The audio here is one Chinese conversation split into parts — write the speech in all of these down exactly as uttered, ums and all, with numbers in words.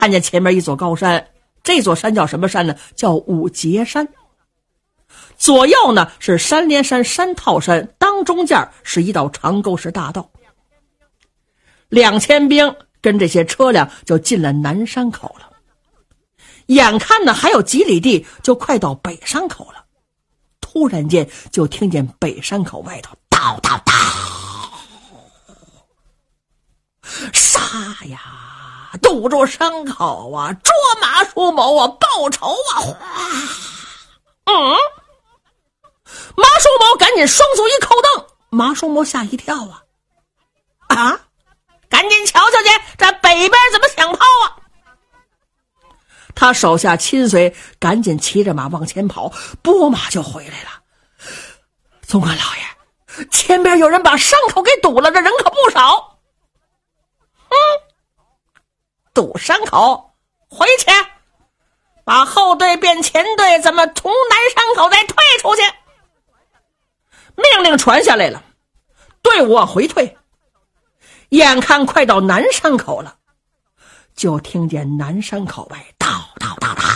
看见前面一座高山，这座山叫什么山呢？叫五节山。左右呢是山连山、山套山，当中间是一道长沟式大道。两千兵跟这些车辆就进了南山口了。眼看呢还有几里地就快到北山口了，突然间就听见北山口外头叨叨叨，杀呀，堵住山口啊，捉马叔谋啊，报仇啊！哗，嗯，马叔谋赶紧双手一扣蹬，马叔谋吓一跳啊啊！赶紧瞧瞧去，这北边怎么响炮啊？他手下亲随赶紧骑着马往前跑，拨马就回来了。总管老爷，前边有人把山口给堵了，这人可不少。嗯，堵山口，回去把后队变前队，咱们从南山口再退出去。命令传下来了，队伍往回退。眼看快到南山口了，就听见南山口外叨叨叨叨，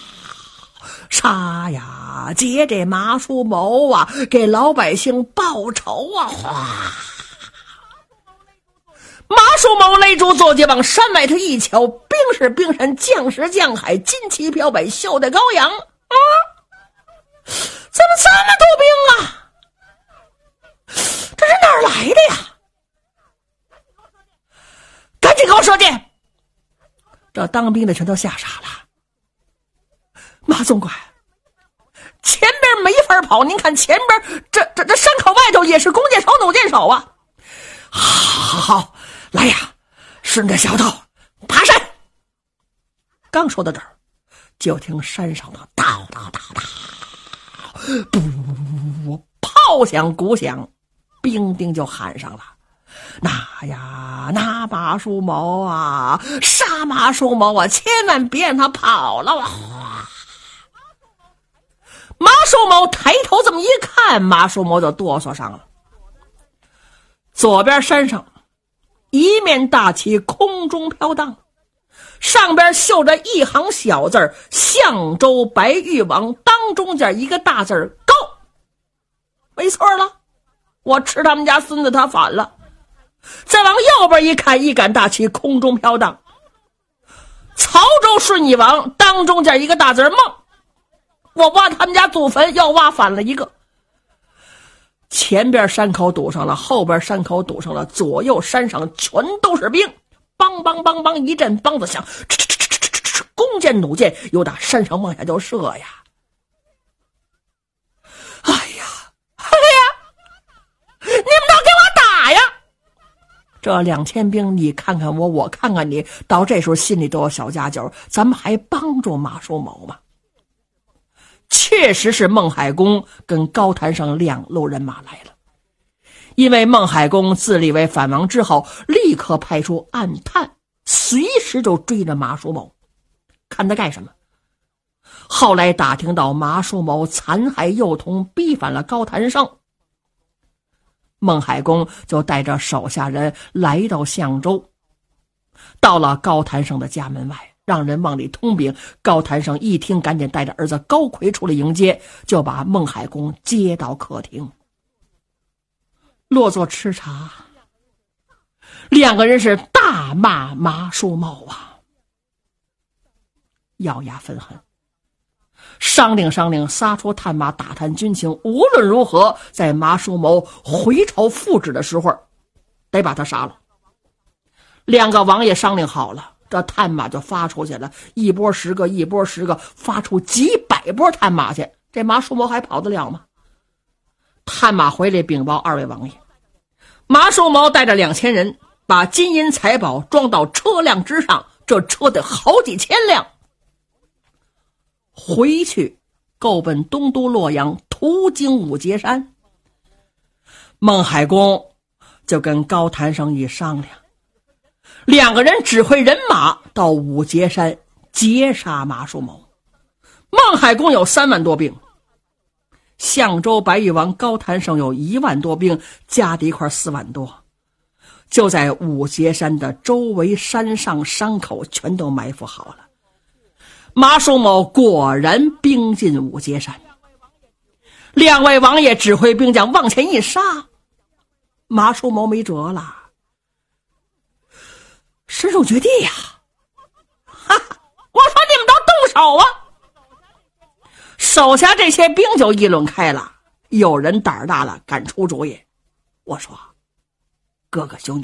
杀呀，劫这马叔谋啊，给老百姓报仇啊！哗，马叔谋勒住坐骑往山外头一瞧，兵是冰山，将是将海，金旗飘摆，笑带羔羊啊！怎么这么多兵啊？这是哪儿来的呀？赶紧给我射箭！这当兵的全都吓傻了。马总管，前边没法跑，您看前边这这这山口外头也是弓箭手、弩箭手啊！好好好，来呀，顺着小道爬山。刚说到这儿，就听山上的叨叨叨叨，不，炮响鼓响，兵丁就喊上了。那呀，那马叔谋啊，杀马叔谋啊，千万别让他跑了啊！马叔谋抬头这么一看，马叔谋就哆嗦上了。左边山上一面大旗空中飘荡，上边绣着一行小字，象州白玉王，当中间一个大字高。没错了，我吃他们家孙子他反了。再往右边一看，一杆大旗空中飘荡，曹州顺义王，当中间一个大字孟。我挖他们家祖坟要挖反了一个。前边山口堵上了，后边山口堵上了，左右山上全都是兵，梆梆梆梆一阵梆子响，弓箭弩箭又打山上往下就射呀。哎呀哎呀，你们都给我打呀！这两千兵你看看我，我看看你，到这时候心里都有小家酒，咱们还帮助马叔谋吗？确实是孟海公跟高谭胜两路人马来了。因为孟海公自立为反王之后，立刻派出暗探，随时就追着马叔谋，看他干什么。后来打听到马叔谋残害幼童，逼反了高谭胜，孟海公就带着手下人来到象州，到了高谭胜的家门外，让人往里通禀。高谭胜一听，赶紧带着儿子高奎出来迎接，就把孟海公接到客厅，落座吃茶。两个人是大骂马叔谋啊，咬牙愤恨，商量商量，撒出探马打探军情，无论如何在马叔谋回朝复旨的时候得把他杀了。两个王爷商量好了，这探马就发出去了，一波十个，一波十个，发出几百波探马去，这马叔谋还跑得了吗？探马回来禀报二位王爷，马叔谋带着两千人把金银财宝装到车辆之上，这车得好几千辆，回去够奔东都洛阳，途经五节山。孟海公就跟高谭胜一商量，两个人指挥人马到五节山截杀马叔谋。孟海公有三万多兵，象州白玉王高谭胜有一万多兵，加在一块四万多。 就在五节山的周围山上山口全都埋伏好了。马叔谋果然兵进五节山，两位王爷指挥兵将往前一杀，马叔谋没辙了，伸手绝地呀！哈，我说你们都动手啊！手下这些兵就议论开了，有人胆儿大了，敢出主意。我说，哥哥兄弟，